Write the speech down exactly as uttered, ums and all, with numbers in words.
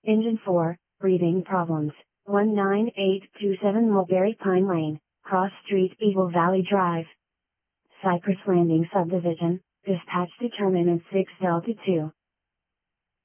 Engine four, breathing problems, one nine eight two seven Mulberry Pine Lane, Cross Street, Eagle Valley Drive. Cypress Landing Subdivision, dispatch determinant six Delta two.